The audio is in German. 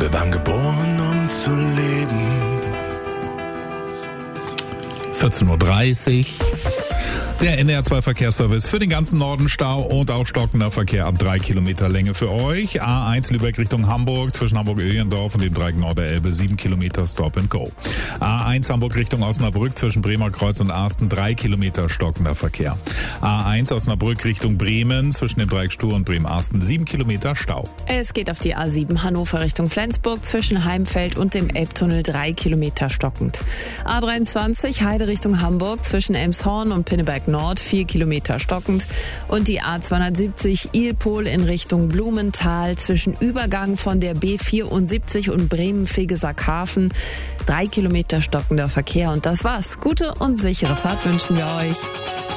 Wir waren geboren, um zu leben. 14.30 Uhr. Der NDR2 Verkehrsservice für den ganzen Norden, Stau und auch stockender Verkehr ab 3 Kilometer Länge für euch. A1 Lübeck Richtung Hamburg zwischen Hamburg-Öhlendorf und dem Dreieck Nord der Elbe 7 Kilometer Stop and Go. A1 Hamburg Richtung Osnabrück zwischen Bremer Kreuz und Asten 3 Kilometer stockender Verkehr. A1 Osnabrück Richtung Bremen zwischen dem Dreieck Stur und Bremen-Asten 7 Kilometer Stau. Es geht auf die A7 Hannover Richtung Flensburg zwischen Heimfeld und dem Elbtunnel 3 Kilometer stockend. A23 Heide Richtung Hamburg zwischen Elmshorn und Pinneberg Nord 4 Kilometer stockend und die A270 Ilpol in Richtung Blumenthal zwischen Übergang von der B74 und Bremen-Fegesack-Hafen 3 Kilometer stockender Verkehr. Und das war's. Gute und sichere Fahrt wünschen wir euch.